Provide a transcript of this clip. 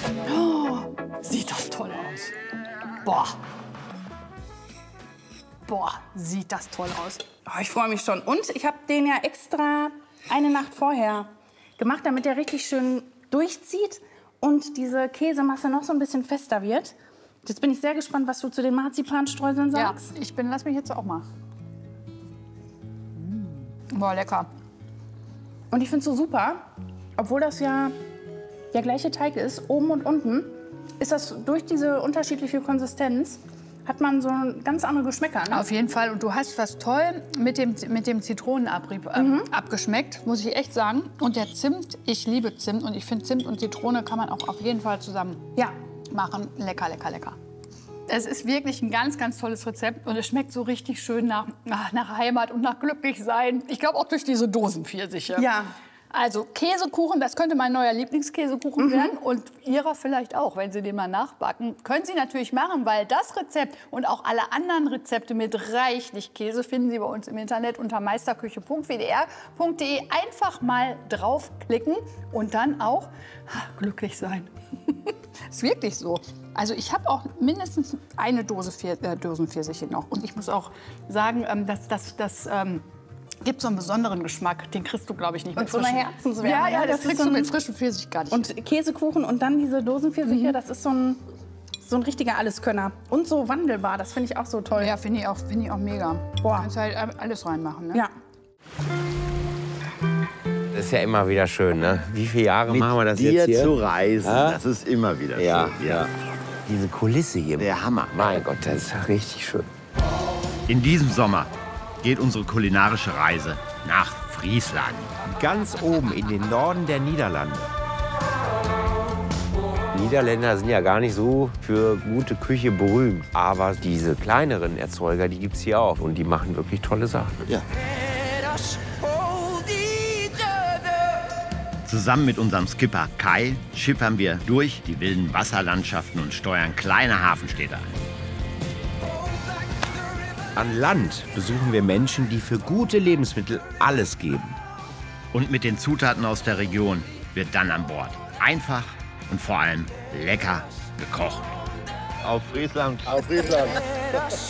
Oh, sieht das toll aus. Boah. Boah, sieht das toll aus. Oh, ich freue mich schon. Und ich habe den ja extra eine Nacht vorher gemacht, damit der richtig schön durchzieht und diese Käsemasse noch so ein bisschen fester wird. Jetzt bin ich sehr gespannt, was du zu den Marzipanstreuseln sagst. Ja, lass mich jetzt auch mal. Boah, lecker. Und ich finde es so super, obwohl das ja der gleiche Teig ist, oben und unten, ist das durch diese unterschiedliche Konsistenz, hat man so ganz andere Geschmäcker. Ne? Auf jeden Fall. Und du hast was toll mit dem Zitronenabrieb abgeschmeckt, muss ich echt sagen. Und der Zimt, ich liebe Zimt. Und ich finde, Zimt und Zitrone kann man auch auf jeden Fall zusammen machen. Lecker, lecker, lecker. Es ist wirklich ein ganz, ganz tolles Rezept. Und es schmeckt so richtig schön nach Heimat und nach Glücklichsein. Ich glaube auch durch diese Dosenpfirsiche. Ja. Also Käsekuchen, das könnte mein neuer Lieblingskäsekuchen werden. Und Ihrer vielleicht auch, wenn Sie den mal nachbacken. Können Sie natürlich machen, weil das Rezept und auch alle anderen Rezepte mit reichlich Käse finden Sie bei uns im Internet unter meisterküche.wdr.de. Einfach mal draufklicken und dann auch glücklich sein. Ist wirklich so. Also ich habe auch mindestens eine Dosenpfirsiche noch. Und ich muss auch sagen, das gibt so einen besonderen Geschmack. Den kriegst du, glaube ich, nicht mit so eine Herzenswärme. Ja, das kriegst du mit frischem Pfirsich gar nicht. Und Käsekuchen und dann diese Dosenpfirsiche, das ist so ein richtiger Alleskönner. Und so wandelbar, das finde ich auch so toll. Ja, finde ich auch mega. Boah. Kannst halt alles reinmachen, ne? Ja. Das ist ja immer wieder schön, ne? Wie viele Jahre Mit machen wir das dir jetzt hier? zu reisen, Ja? das ist immer wieder Ja, schön. ja. Diese Kulisse hier. Der Hammer. Mein Gott, das ist richtig schön. In diesem Sommer geht unsere kulinarische Reise nach Friesland. Ganz oben in den Norden der Niederlande. Niederländer sind ja gar nicht so für gute Küche berühmt. Aber diese kleineren Erzeuger, die gibt es hier auch. Und die machen wirklich tolle Sachen. Ja. Zusammen mit unserem Skipper Kai schippern wir durch die wilden Wasserlandschaften und steuern kleine Hafenstädte ein. An Land besuchen wir Menschen, die für gute Lebensmittel alles geben. Und mit den Zutaten aus der Region wird dann an Bord einfach und vor allem lecker gekocht. Auf Friesland. Auf Friesland.